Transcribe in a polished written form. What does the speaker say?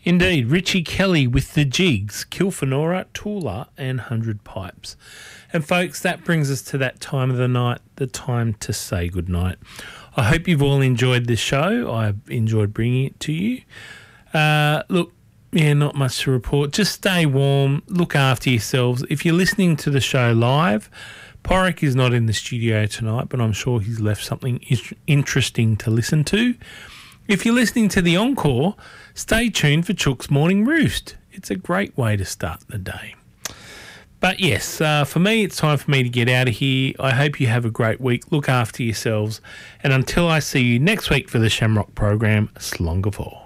Indeed, Richie Kelly with the Jigs, Kilfenora, Toola and 100 Pipes. And folks, that brings us to that time of the night, the time to say goodnight. I hope you've all enjoyed this show. I've enjoyed bringing it to you. Not much to report. Just stay warm, look after yourselves. If you're listening to the show live, Porrick is not in the studio tonight, but I'm sure he's left something interesting to listen to. If you're listening to the encore, stay tuned for Chook's Morning Roost. It's a great way to start the day. But yes, for me, it's time for me to get out of here. I hope you have a great week. Look after yourselves. And until I see you next week for the Shamrock program, Slongavore.